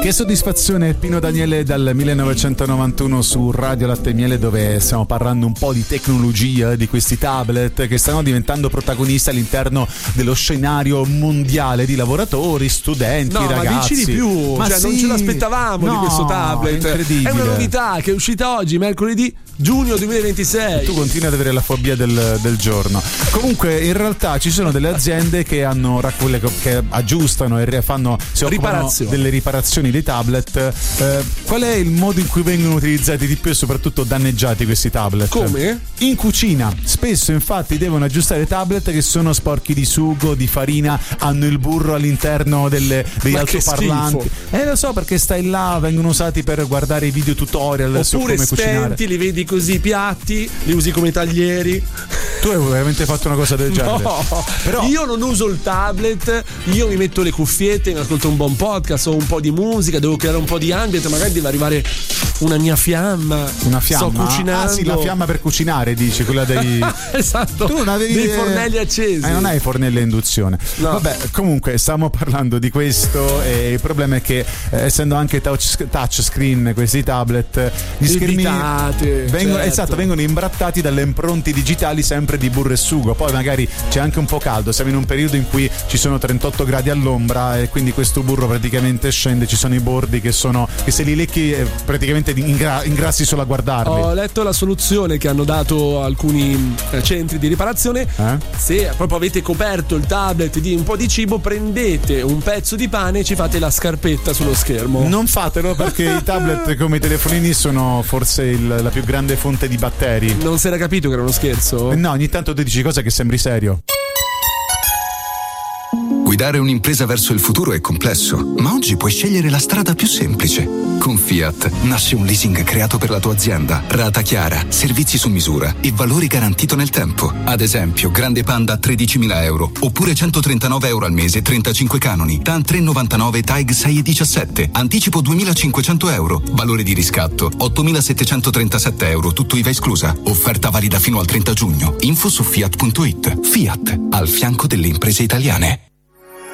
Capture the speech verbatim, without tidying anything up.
Che soddisfazione, Pino Daniele dal millenovecentonovantuno su Radio Latte e Miele, dove stiamo parlando un po' di tecnologia, di questi tablet che stanno diventando protagonisti all'interno dello scenario mondiale di lavoratori, studenti, no, ragazzi. Ma dici di più, ma cioè sì, non ce l'aspettavamo no, di questo tablet. È incredibile. È una novità che è uscita oggi, mercoledì giugno duemilaventisei. Tu continui ad avere la fobia del, del giorno. Comunque in realtà ci sono delle aziende che hanno quelle che aggiustano e fanno si occupano delle riparazioni dei tablet. Eh, qual è il modo in cui vengono utilizzati di più e soprattutto danneggiati questi tablet? Come? In cucina. Spesso infatti devono aggiustare tablet che sono sporchi di sugo, di farina, hanno il burro all'interno delle, degli Ma altoparlanti. Eh lo so, perché stai là, vengono usati per guardare i video tutorial su come spenti, cucinare. Li vedi così i piatti, li usi come taglieri. Tu hai veramente fatto una cosa del genere? No, però io non uso il tablet, io mi metto le cuffiette, mi ascolto un buon podcast o un po' di musica, devo creare un po' di ambient, magari deve arrivare una mia fiamma. Una fiamma? Sto cucinando. Ah sì, la fiamma per cucinare, dici, quella dei esatto. Tu non avevi dei fornelli accesi. Eh, non hai fornelli a induzione. No. Vabbè, comunque stiamo parlando di questo e il problema è che eh, essendo anche touch, touch screen questi tablet, gli schermi vengono, certo. esatto, vengono imbrattati dalle impronte digitali sempre di burro e sugo. Poi magari c'è anche un po' caldo, siamo in un periodo in cui ci sono trentotto gradi all'ombra e quindi questo burro praticamente scende, ci sono i bordi che sono che se li lecchi eh, praticamente ingra- ingrassi solo a guardarli. Ho letto la soluzione che hanno dato alcuni eh, centri di riparazione. Eh? Se proprio avete coperto il tablet di un po' di cibo, prendete un pezzo di pane e ci fate la scarpetta sullo schermo. Non fatelo, perché i tablet come i telefonini sono forse il, la più grande fonte di batteri. Non si era capito che era uno scherzo? No, ogni tanto tu dici cosa che sembri serio. Guidare un'impresa verso il futuro è complesso, ma oggi puoi scegliere la strada più semplice. Con Fiat nasce un leasing creato per la tua azienda, rata chiara, servizi su misura e valori garantito nel tempo. Ad esempio, Grande Panda a tredicimila euro, oppure centotrentanove euro al mese, trentacinque canoni. TAN tre virgola novantanove, TAG sei virgola diciassette, anticipo duemilacinquecento euro, valore di riscatto ottomilasettecentotrentasette euro, tutto I V A esclusa. Offerta valida fino al trenta giugno. Info su fiat punto it. Fiat, al fianco delle imprese italiane.